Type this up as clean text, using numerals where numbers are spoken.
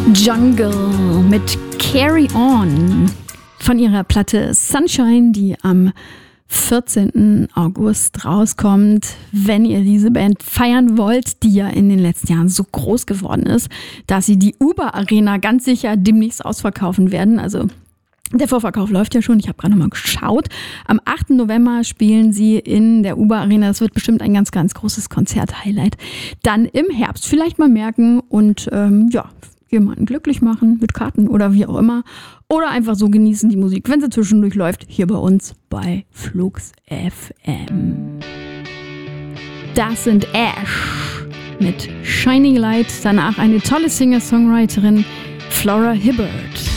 Jungle mit Carry On von ihrer Platte Sunshine, die am 14. August rauskommt. Wenn ihr diese Band feiern wollt, die ja in den letzten Jahren so groß geworden ist, dass sie die Uber Arena ganz sicher demnächst ausverkaufen werden. Also der Vorverkauf läuft ja schon, ich habe gerade noch mal geschaut. Am 8. November spielen sie in der Uber Arena. Das wird bestimmt ein ganz, ganz großes Konzert-Highlight. Dann im Herbst vielleicht mal merken und jemanden glücklich machen mit Karten oder wie auch immer. Oder einfach so genießen die Musik, wenn sie zwischendurch läuft, hier bei uns bei Flux FM. Das sind Ash mit Shining Light. Danach eine tolle Singer-Songwriterin, Flora Hibbert.